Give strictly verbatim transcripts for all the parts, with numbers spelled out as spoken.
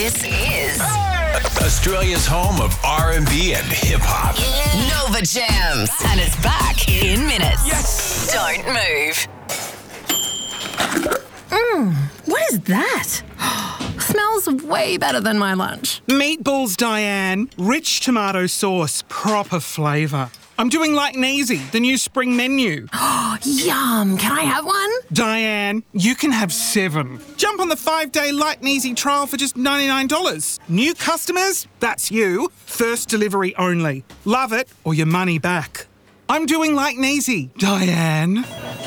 This is Australia's home of R and B and hip-hop. Nova Jams. And it's back in minutes. Yes. Don't move. Mmm, what is that? Smells way better than my lunch. Meatballs, Diane. Rich tomato sauce, proper flavour. I'm doing like and easy, the new spring menu. Yum, can I have one? Diane, you can have seven. Jump on the five-day light and easy trial for just ninety-nine dollars. New customers? That's you. First delivery only. Love it or your money back. I'm doing like and easy, Diane.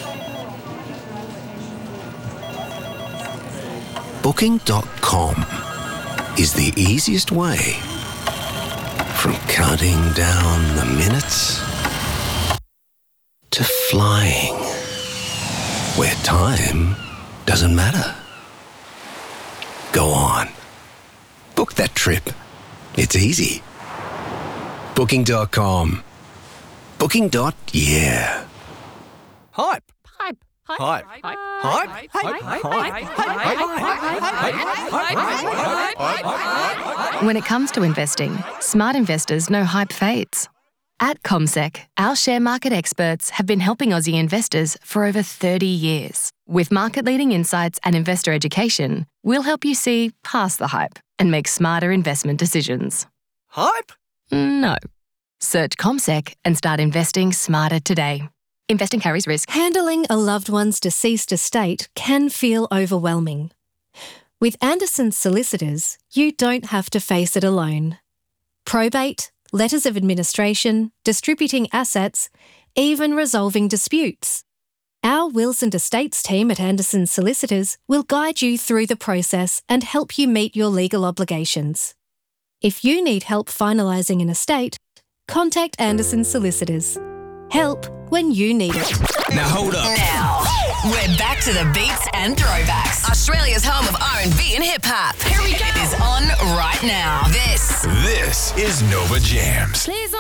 Booking dot com is the easiest way from counting down the minutes to flying where time doesn't matter. Go on. Book that trip. It's easy. Booking dot com. Booking. Yeah. Hype. Hype. Hype. Hype. Hype. Hype. When it comes to investing, smart investors know hype fades. At CommSec, our share market experts have been helping Aussie investors for over thirty years. With market-leading insights and investor education, we'll help you see past the hype and make smarter investment decisions. Hype? No. Search CommSec and start investing smarter today. Investing carries risk. Handling a loved one's deceased estate can feel overwhelming. With Anderson's Solicitors, you don't have to face it alone. Probate, letters of administration, distributing assets, even resolving disputes. Our Wills and Estates team at Anderson's Solicitors will guide you through the process and help you meet your legal obligations. If you need help finalising an estate, contact Anderson's Solicitors. Help when you need it. Now hold up. Now, we're back to the beats and throwbacks. Australia's home of R and B and hip-hop. Here we go. It is on right now. This. This is Nova Jams. Please